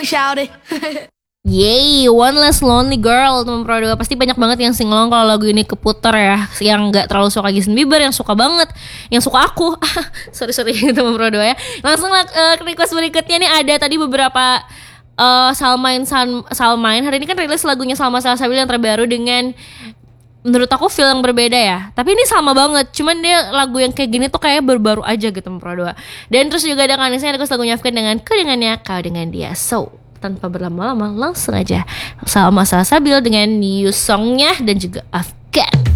shout it. Yay, One Less Lonely Girl teman Pro 2. Pasti banyak banget yang singelong kalau lagu ini keputar ya. Yang gak terlalu suka Justin Bieber, yang suka banget, yang suka aku. sorry teman Pro 2 ya. Langsung request berikutnya nih, ada tadi beberapa Salmain. Hari ini kan rilis lagunya Salma Salsabil yang terbaru dengan menurut aku feel yang berbeda ya. Tapi ini sama banget, cuman dia lagu yang kayak gini tuh kayak baru-baru aja gitu teman Pro 2. Dan terus juga ada Kanisnya request lagunya Afgan dengan Ku Dengannya Kau Dengan Dia. So tanpa berlama-lama langsung aja Salma Salsabil dengan new songnya dan juga Afgan.